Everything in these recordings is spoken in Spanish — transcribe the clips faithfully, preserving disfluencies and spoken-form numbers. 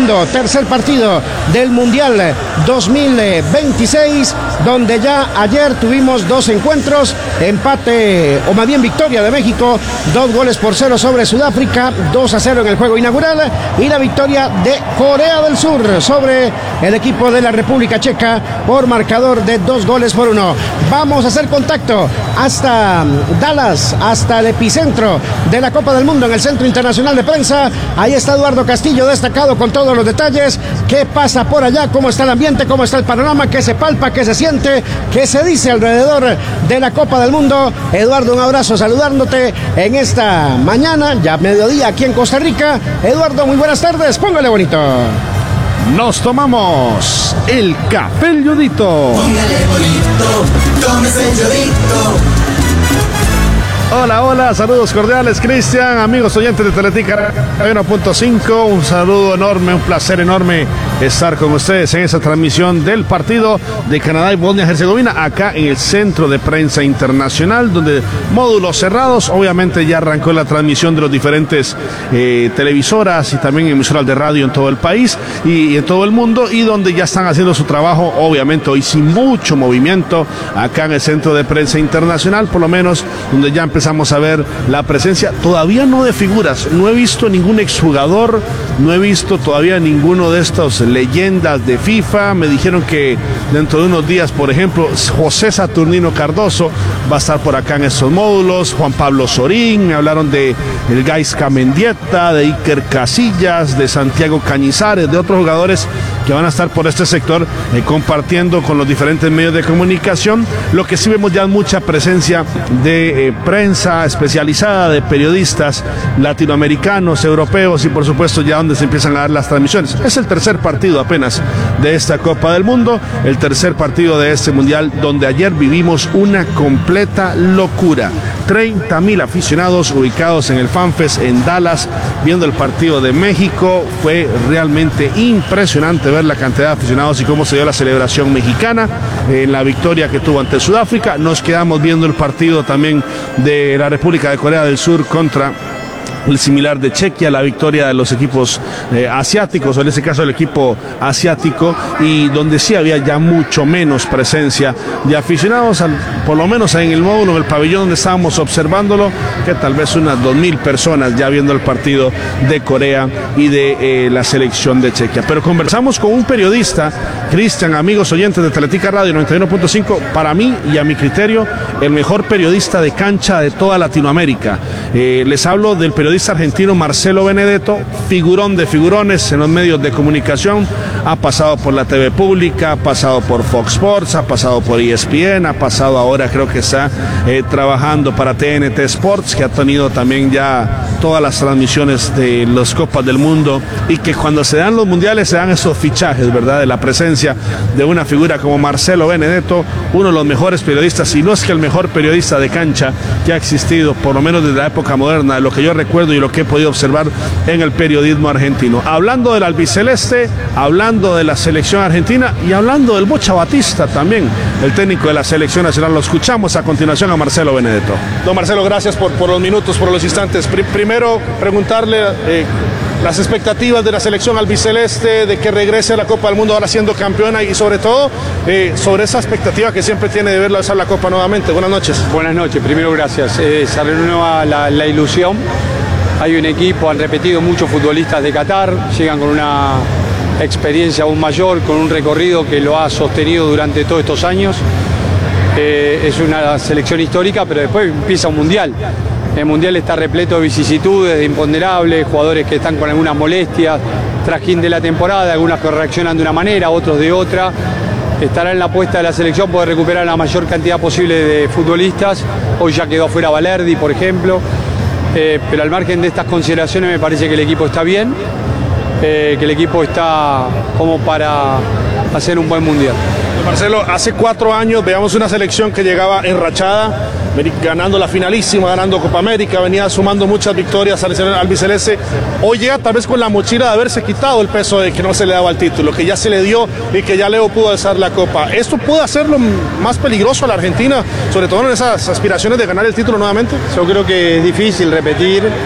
Mundo, tercer partido del Mundial dos mil veintiséis, donde ya ayer tuvimos dos encuentros, empate o más bien victoria de México, dos goles por cero sobre Sudáfrica, dos a cero en el juego inaugural, y la victoria de Corea del Sur sobre el equipo de la República Checa por marcador de dos goles por uno. Vamos a hacer contacto hasta Dallas, hasta el epicentro de la Copa del Mundo en el Centro Internacional de Prensa. Ahí está Eduardo Castillo, destacado con todos los detalles. ¿Qué pasa por allá? ¿Cómo está el ambiente? ¿Cómo está el panorama? ¿Qué se palpa? ¿Qué se siente? ¿Qué se dice alrededor de la Copa del Mundo? Eduardo, un abrazo saludándote en esta mañana, ya mediodía aquí en Costa Rica. Eduardo, muy buenas tardes, póngale bonito. Nos tomamos el café El Yodito. Póngale bonito, tómese el Yodito. Hola, hola, saludos cordiales, Cristian, amigos oyentes de Teletica uno punto cinco, un saludo enorme, un placer enorme estar con ustedes en esa transmisión del partido de Canadá y Bosnia-Herzegovina, acá en el Centro de Prensa Internacional, donde módulos cerrados, obviamente ya arrancó la transmisión de los diferentes eh, televisoras y también emisoras de radio en todo el país y, y en todo el mundo, y donde ya están haciendo su trabajo, obviamente hoy sin mucho movimiento, acá en el Centro de Prensa Internacional, por lo menos, donde ya empezó Empezamos a ver la presencia, todavía no de figuras, no he visto ningún exjugador, no he visto todavía ninguno de estas leyendas de FIFA. Me dijeron que dentro de unos días, por ejemplo, José Saturnino Cardoso va a estar por acá en estos módulos, Juan Pablo Sorín, me hablaron de el Gaisca Mendieta, de Iker Casillas, de Santiago Cañizares, de otros jugadores que van a estar por este sector eh, compartiendo con los diferentes medios de comunicación. Lo que sí vemos ya es mucha presencia de eh, prensa especializada, de periodistas latinoamericanos, europeos, y por supuesto ya donde se empiezan a dar las transmisiones. Es el tercer partido apenas de esta Copa del Mundo, el tercer partido de este Mundial, donde ayer vivimos una completa locura. treinta mil aficionados ubicados en el FanFest en Dallas, viendo el partido de México. Fue realmente impresionante ver la cantidad de aficionados y cómo se dio la celebración mexicana en la victoria que tuvo ante Sudáfrica. Nos quedamos viendo el partido también de la República de Corea del Sur contra el similar de Chequia, la victoria de los equipos eh, asiáticos, o en este caso el equipo asiático, y donde sí había ya mucho menos presencia de aficionados, al, por lo menos en el módulo, en el pabellón donde estábamos observándolo, que tal vez unas dos mil personas ya viendo el partido de Corea y de eh, la selección de Chequia. Pero conversamos con un periodista, Cristian, amigos oyentes de Teletica Radio noventa y uno punto cinco, para mí y a mi criterio, el mejor periodista de cancha de toda Latinoamérica. Eh, les hablo del periodista argentino Marcelo Benedetto, figurón de figurones en los medios de comunicación, ha pasado por la T V pública, ha pasado por Fox Sports, ha pasado por E S P N, ha pasado ahora, creo que está eh, trabajando para T N T Sports, que ha tenido también ya todas las transmisiones de las Copas del Mundo, y que cuando se dan los mundiales se dan esos fichajes, ¿verdad?, de la presencia de una figura como Marcelo Benedetto, uno de los mejores periodistas, si no es que el mejor periodista de cancha que ha existido, por lo menos desde la época moderna, de lo que yo recuerdo y lo que he podido observar en el periodismo argentino. Hablando del albiceleste, hablando de la selección argentina y hablando del Bocha Batista también, el técnico de la selección nacional. Lo escuchamos a continuación a Marcelo Benedetto. Don Marcelo, gracias por, por los minutos, por los instantes. Pr- primero, preguntarle eh, las expectativas de la selección albiceleste, de que regrese a la Copa del Mundo ahora siendo campeona, y sobre todo eh, sobre esa expectativa que siempre tiene de verla a la Copa nuevamente. Buenas noches. Buenas noches, primero gracias. Eh, se renueva la, la ilusión. Hay un equipo, han repetido muchos futbolistas de Qatar, llegan con una experiencia aún mayor, con un recorrido que lo ha sostenido durante todos estos años. Eh, es una selección histórica, pero después empieza un mundial. El mundial está repleto de vicisitudes, de imponderables, jugadores que están con algunas molestias, trajín de la temporada, algunos que reaccionan de una manera, otros de otra. Estará en la apuesta de la selección poder recuperar la mayor cantidad posible de futbolistas. Hoy ya quedó fuera Valerdi, por ejemplo. Eh, pero al margen de estas consideraciones me parece que el equipo está bien, eh, que el equipo está como para hacer un buen mundial. Marcelo, hace cuatro años veamos una selección que llegaba enrachada, ganando la finalísima, ganando Copa América, venía sumando muchas victorias al albiceleste. Hoy llega tal vez con la mochila de haberse quitado el peso de que no se le daba el título, que ya se le dio y que ya Leo pudo alzar la Copa. ¿Esto puede hacerlo más peligroso a la Argentina, sobre todo en esas aspiraciones de ganar el título nuevamente? Yo creo que es difícil repetir,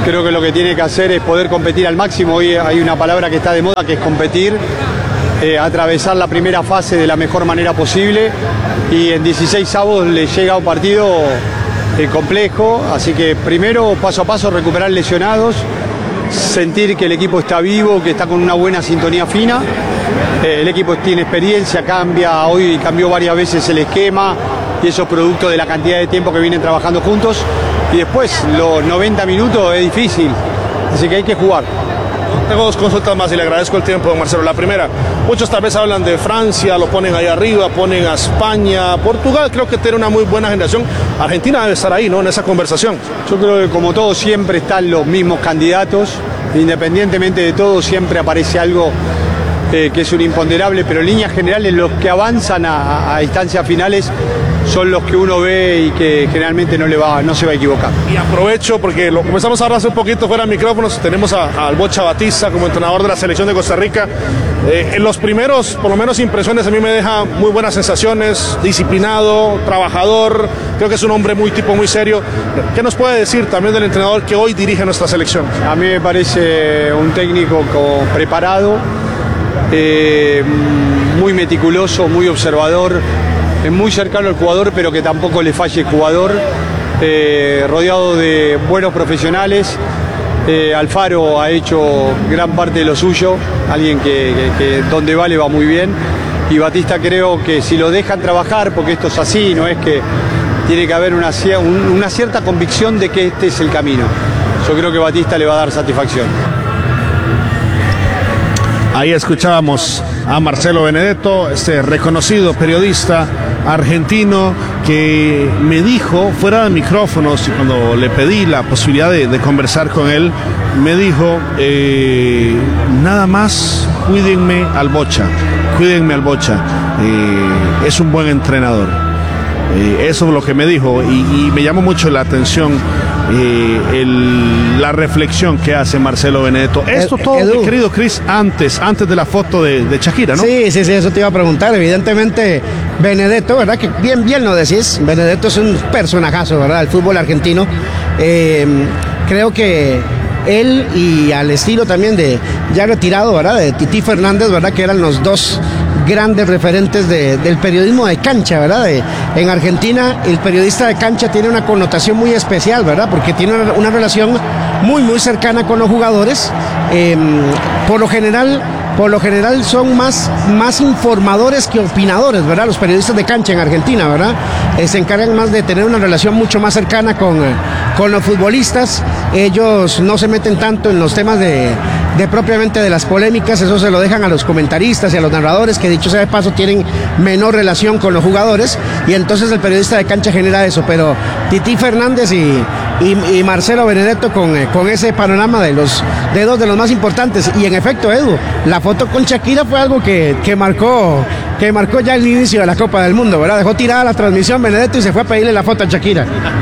Creo que lo que tiene que hacer es poder competir al máximo. Hoy hay una palabra que está de moda que es competir, eh, atravesar la primera fase de la mejor manera posible y en dieciséis avos le llega un partido eh, complejo, así que primero paso a paso recuperar lesionados, sentir que el equipo está vivo, que está con una buena sintonía fina. Eh, el equipo tiene experiencia, cambia, hoy cambió varias veces el esquema y eso es producto de la cantidad de tiempo que vienen trabajando juntos. Y después, los noventa minutos es difícil, así que hay que jugar. Tengo dos consultas más y le agradezco el tiempo, don Marcelo. La primera, muchos tal vez hablan de Francia, lo ponen ahí arriba, ponen a España, Portugal creo que tiene una muy buena generación. Argentina debe estar ahí, ¿no?, en esa conversación. Yo creo que como todo siempre están los mismos candidatos, independientemente de todo siempre aparece algo eh, que es un imponderable, pero en líneas generales los que avanzan a, a, a instancias finales son los que uno ve y que generalmente no le va, no se va a equivocar. Y aprovecho porque lo comenzamos a hablar hace un poquito fuera de micrófonos, tenemos a, a Bocha Batista como entrenador de la selección de Costa Rica. Eh, en los primeros, por lo menos impresiones, a mí me deja muy buenas sensaciones, disciplinado, trabajador, creo que es un hombre muy tipo, muy serio. ¿Qué nos puede decir también del entrenador que hoy dirige nuestra selección? A mí me parece un técnico como preparado, eh, muy meticuloso, muy observador, muy cercano al jugador, pero que tampoco le falle el jugador, eh, rodeado de buenos profesionales. eh, Alfaro ha hecho gran parte de lo suyo, alguien que, que, que donde va le va muy bien, y Batista creo que si lo dejan trabajar, porque esto es así, no es que tiene que haber una, una cierta convicción de que este es el camino. Yo creo que Batista le va a dar satisfacción. Ahí escuchábamos a Marcelo Benedetto, este reconocido periodista argentino que me dijo fuera de micrófonos, y cuando le pedí la posibilidad de, de conversar con él, me dijo, eh, nada más cuídenme al Bocha, cuídenme al Bocha, eh, es un buen entrenador. Eh, eso es lo que me dijo y, y me llamó mucho la atención eh, el, la reflexión que hace Marcelo Benedetto. Esto todo, Edu, mi querido Chris, antes, antes de la foto de, de Shakira, ¿no? Sí, sí, sí, eso te iba a preguntar. Evidentemente, Benedetto, ¿verdad? Que bien, bien lo decís. Benedetto es un personajazo, ¿verdad? El fútbol argentino. Eh, creo que él y al estilo también de ya retirado, ¿verdad? De Tití Fernández, ¿verdad? Que eran los dos grandes referentes de, del periodismo de cancha, ¿verdad? De, en Argentina el periodista de cancha tiene una connotación muy especial, ¿verdad? Porque tiene una, una relación muy, muy cercana con los jugadores. Eh, por lo general, por lo general son más, más informadores que opinadores, ¿verdad? Los periodistas de cancha en Argentina, ¿verdad? Eh, se encargan más de tener una relación mucho más cercana con, eh, con los futbolistas. Ellos no se meten tanto en los temas de, de propiamente de las polémicas, eso se lo dejan a los comentaristas y a los narradores, que dicho sea de paso tienen menor relación con los jugadores, y entonces el periodista de cancha genera eso. Pero Tití Fernández y, y, y Marcelo Benedetto con, eh, con ese panorama de los de dos de los más importantes. Y en efecto, Edu, la foto con Shakira fue algo que, que marcó que marcó ya el inicio de la Copa del Mundo, ¿verdad? Dejó tirada la transmisión Benedetto y se fue a pedirle la foto a Shakira.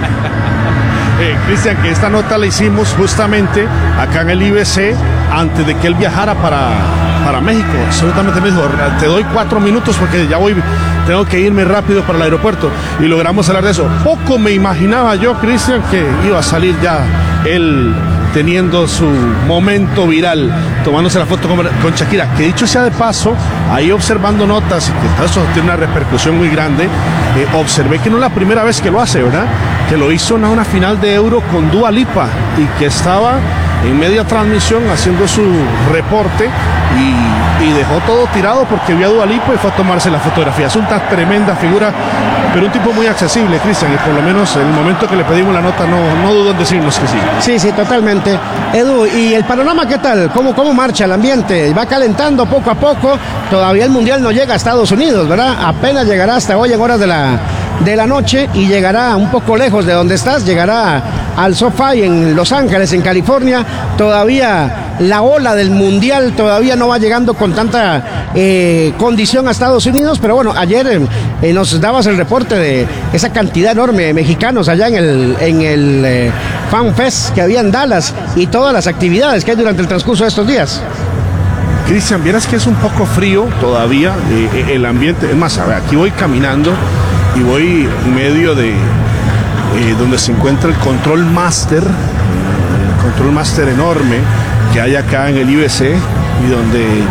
Eh, Cristian, que esta nota la hicimos justamente acá en el I B C antes de que él viajara para, para México. Absolutamente me dijo, te doy cuatro minutos porque ya voy, tengo que irme rápido para el aeropuerto, y logramos hablar de eso. Poco me imaginaba yo, Cristian, que iba a salir ya él teniendo su momento viral, tomándose la foto con, con Shakira, que dicho sea de paso, ahí observando notas, y que eso tiene una repercusión muy grande, eh, observé que no es la primera vez que lo hace, ¿verdad? Que lo hizo en una final de Euro con Dua Lipa, y que estaba en media transmisión haciendo su reporte y, y dejó todo tirado porque vio a Dua Lipa y fue a tomarse la fotografía. Es una tremenda figura, pero un tipo muy accesible, Cristian, y por lo menos en el momento que le pedimos la nota no, no dudó en decirnos que sí. Sí, sí, totalmente. Edu, ¿y el panorama qué tal? ¿Cómo, cómo marcha el ambiente? Va calentando poco a poco. Todavía el Mundial no llega a Estados Unidos, ¿verdad? Apenas llegará hasta hoy en horas de la, de la noche, y llegará un poco lejos de donde estás, llegará al SoFi en Los Ángeles, en California. Todavía la ola del Mundial todavía no va llegando con tanta eh, condición a Estados Unidos, pero bueno, ayer eh, nos dabas el reporte de esa cantidad enorme de mexicanos allá en el, en el eh, Fan Fest que había en Dallas, y todas las actividades que hay durante el transcurso de estos días. Cristian, vieras que es un poco frío todavía eh, el ambiente. Es más, a ver, aquí voy caminando y voy en medio de eh, donde se encuentra el Control Master, el Control Master enorme que hay acá en el I B C y donde